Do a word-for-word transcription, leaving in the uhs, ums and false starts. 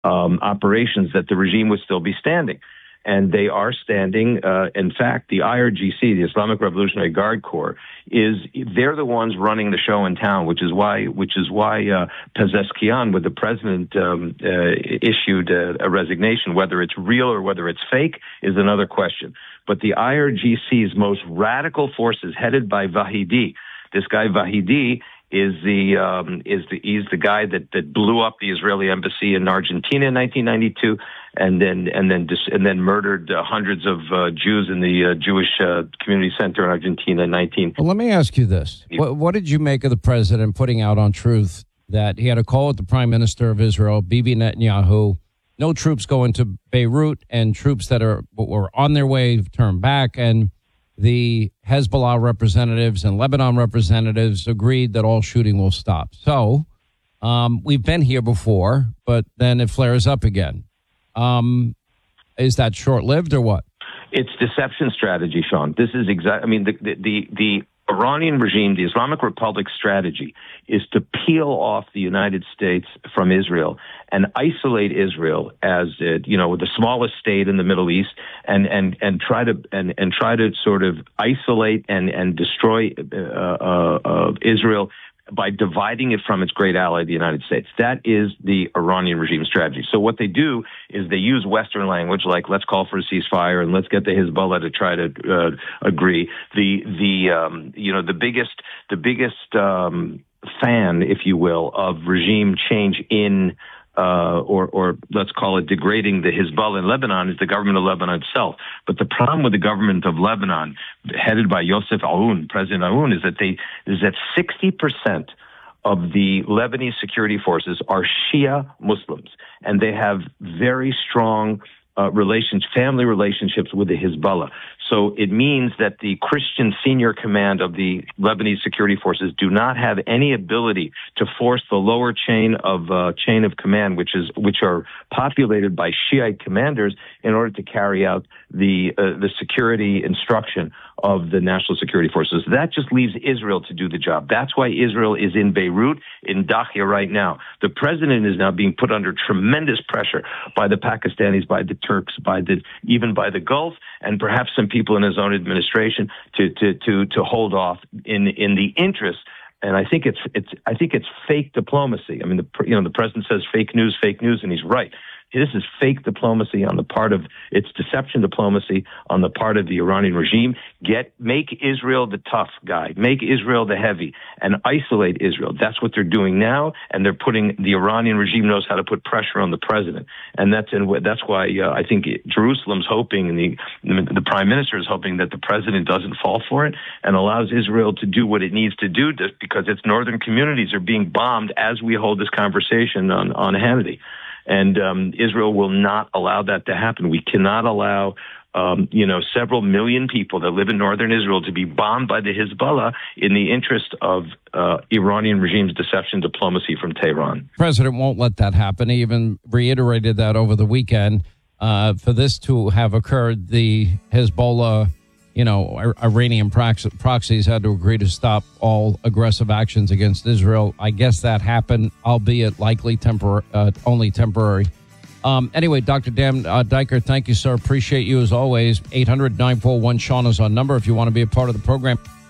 um, operations, that the regime would still be standing. And they are standing. Uh, in fact, the I R G C, the Islamic Revolutionary Guard Corps, is they're the ones running the show in town, which is why which is why uh, Pezeshkian, with the president, um, uh, issued a, a resignation. Whether it's real or whether it's fake is another question. But the I R G C's most radical forces, headed by Vahidi, this guy Vahidi is the um, is the he's the guy that, that blew up the Israeli embassy in Argentina in nineteen ninety-two, and then and then dis- and then murdered uh, hundreds of uh, Jews in the uh, Jewish uh, community center in Argentina in nineteen. Well, let me ask you this: what, what did you make of the president putting out on Truth that he had a call with the Prime Minister of Israel, Bibi Netanyahu? No troops going to Beirut, and troops that are were on their way turned back, and the Hezbollah representatives and Lebanon representatives agreed that all shooting will stop. So um, we've been here before, but then it flares up again. Um, is that short-lived or what? It's deception strategy, Sean. This is exactly, I mean, the, the, the, the Iranian regime, the Islamic Republic strategy is to peel off the United States from Israel and isolate Israel as, uh, you know, the smallest state in the Middle East, and and and try to and, and try to sort of isolate and and destroy uh, uh, uh, Israel by dividing it from its great ally, the United States. That is the Iranian regime strategy. So what they do is they use Western language, like let's call for a ceasefire and let's get the Hezbollah to try to uh, agree. The the um, you know the biggest the biggest um, fan, if you will, of regime change in. Uh, or, or let's call it degrading the Hezbollah in Lebanon is the government of Lebanon itself. But the problem with the government of Lebanon, headed by Yosef Aoun, President Aoun, is that they is that sixty percent of the Lebanese security forces are Shia Muslims, and they have very strong uh, relations, family relationships with the Hezbollah. So it means that the Christian senior command of the Lebanese security forces do not have any ability to force the lower chain of uh, chain of command, which is which are populated by Shiite commanders, in order to carry out the uh, the security instruction of the national security forces. That just leaves Israel to do the job. That's why Israel is in Beirut, in Dakhia right now. The president is now being put under tremendous pressure by the Pakistanis, by the Turks, by the even by the Gulf, and perhaps some people in his own administration to to to to hold off in in the interest. And I think it's it's I think it's fake diplomacy. I mean, the you know the president says fake news, fake news, and he's right. This is fake diplomacy on the part of, it's deception diplomacy on the part of the Iranian regime. Get, make Israel the tough guy, make Israel the heavy, and isolate Israel. That's what they're doing now, and they're putting, the Iranian regime knows how to put pressure on the president. And that's, and that's why uh, I think Jerusalem's hoping, and the, the prime minister is hoping that the president doesn't fall for it and allows Israel to do what it needs to do, just because its northern communities are being bombed as we hold this conversation on, on Hannity. And um, Israel will not allow that to happen. We cannot allow, um, you know, several million people that live in northern Israel to be bombed by the Hezbollah in the interest of uh, Iranian regime's deception diplomacy from Tehran. The president won't let that happen. He even reiterated that over the weekend. Uh, for this to have occurred, the Hezbollah, you know, Iranian proxies had to agree to stop all aggressive actions against Israel. I guess that happened, albeit likely tempor- uh, only temporary. Um, anyway, Doctor Dan uh, Diker, thank you, sir. Appreciate you as always. eight hundred nine four one Sean is our number if you want to be a part of the program.